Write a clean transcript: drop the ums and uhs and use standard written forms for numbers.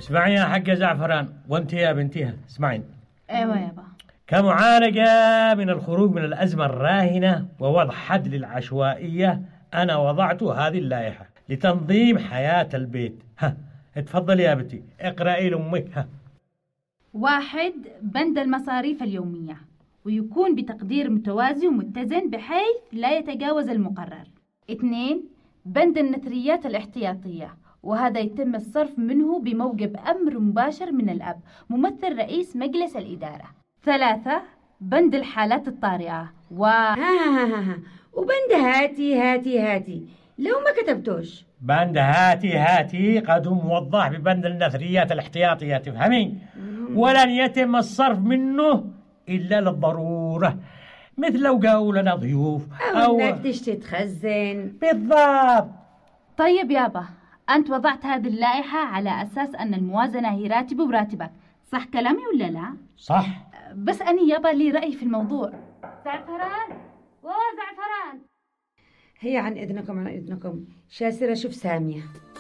اسمعي يا حق زعفران، وانت يا بنتيها اسمعين. ايوه يابا. كمعالجة من الخروج من الأزمة الراهنة ووضع حد للعشوائية، أنا وضعت هذه اللائحة لتنظيم حياة البيت. ها اتفضلي يا بنتي اقرأي لأمك. ها. 1. بند المصاريف اليومية، ويكون بتقدير متوازي ومتزن بحيث لا يتجاوز المقرر. 2. بند النثريات الاحتياطية، وهذا يتم الصرف منه بموجب أمر مباشر من الأب ممثل رئيس مجلس الإدارة. 3. بند الحالات الطارئة ها وبند هاتي لو ما كتبتوش. بند هاتي قد هو موضح ببند النثريات الاحتياطية، تفهمين؟ ولن يتم الصرف منه إلا للضرورة، مثل لو جاءوا لنا ضيوف أو إنك تشتي تخزن. بالضبط. طيب يابا، أنت وضعت هذه اللائحة على أساس أن الموازنة هي راتبي وراتبك، صح كلامي ولا لا؟ صح. بس أنا يابا لي رأي في الموضوع. زعفران زعفران، هي عن إذنكم شاسرة شوف سامية.